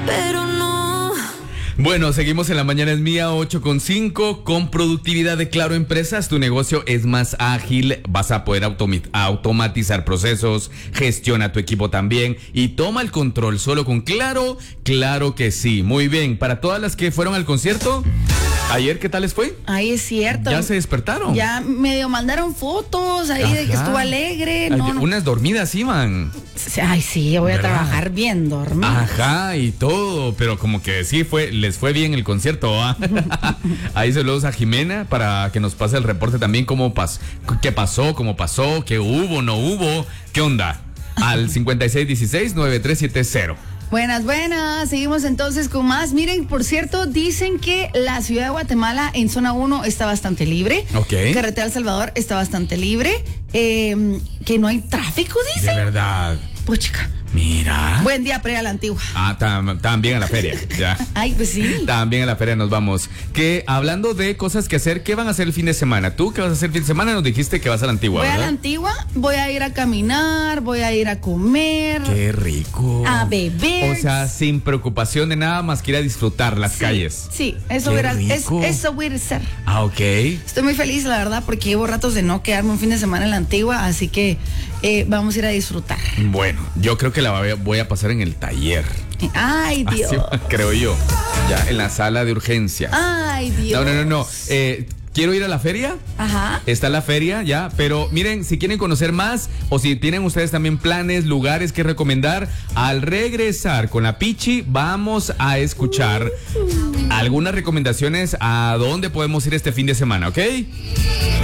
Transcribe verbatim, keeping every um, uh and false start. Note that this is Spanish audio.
pero no. Bueno, seguimos en La Mañana es Mía, ocho con cinco. Con productividad de Claro Empresas, tu negocio es más ágil. Vas a poder automi- automatizar procesos, gestiona tu equipo también y toma el control solo con Claro. Claro que sí. Muy bien. Para todas las que fueron al concierto, ayer, ¿qué tal les fue? Ahí es cierto. ¿Ya se despertaron? Ya medio mandaron fotos ahí. Ajá. De que estuvo alegre. No, Ay, no. Unas dormidas iban. Ay, sí, voy ¿verdad? A trabajar bien dormida. Ajá, y todo, pero como que sí fue, les fue bien el concierto, ¿ah? Ahí saludos a Jimena para que nos pase el reporte también, cómo pas, qué pasó, cómo pasó, qué hubo, no hubo, qué onda. Al cincuenta y seis dieciséis noventa y tres setenta. Buenas, buenas. Seguimos entonces con más. Miren, por cierto, dicen que la ciudad de Guatemala en zona uno está bastante libre. Ok. Carretera El Salvador está bastante libre. Eh, que no hay tráfico, dicen. De verdad. Pues chica. Mira. Buen día para ir a la Antigua. Ah, tam, también a la feria, ya. Ay, pues sí. También a la feria nos vamos. Que hablando de cosas que hacer, ¿qué van a hacer el fin de semana? ¿Tú qué vas a hacer el fin de semana? Nos dijiste que vas a la Antigua, Voy ¿verdad? a la Antigua, voy a ir a caminar, voy a ir a comer. Qué rico. A beber. O sea, sin preocupación de nada más que ir a disfrutar las sí, calles. Sí, eso Qué voy, a, es, rico. eso voy a hacer. Ah, ok. Estoy muy feliz, la verdad, porque llevo ratos de no quedarme un fin de semana en la Antigua, así que eh, vamos a ir a disfrutar. Bueno, yo creo que la voy a, voy a pasar en el taller. Ay, Dios. Así, creo yo. Ya en la sala de urgencia. Ay, Dios. No, no, no, no. Eh, quiero ir a la feria. Ajá. Está la feria, ya. Pero miren, si quieren conocer más o si tienen ustedes también planes, lugares que recomendar, al regresar con la Pichi, vamos a escuchar uh. algunas recomendaciones a dónde podemos ir este fin de semana, ¿ok?